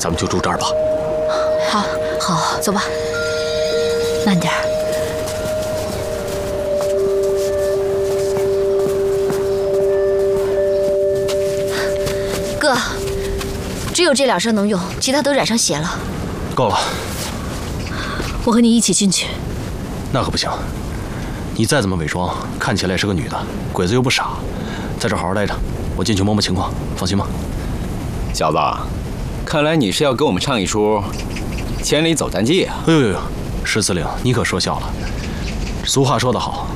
咱们就住这儿吧。 好，好，走吧，慢点儿。哥，只有这2身能用，其他都染上血了。 够了， 我和你一起进去。 那可不行。你再怎么伪装，看起来是个女的，鬼子又不傻，在这好好待着。我进去摸摸情况，放心吧。 小子，看来你是要给我们唱一出千里走单骑啊！ 哎呦呦呦，石司令，你可说笑了。俗话说得好，